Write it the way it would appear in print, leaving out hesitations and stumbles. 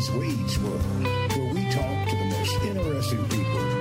is Wade's World, where we talk to the most interesting people